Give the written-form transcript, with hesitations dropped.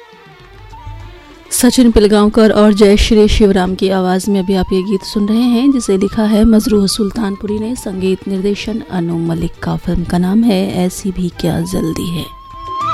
सचिन पिलगांवकर और जयश्री शिवराम की आवाज़ में अभी आप ये गीत सुन रहे हैं, जिसे लिखा है मजरूह सुल्तानपुरी ने। संगीत निर्देशन अनु मलिक का। फिल्म का नाम है ऐसी भी क्या जल्दी है।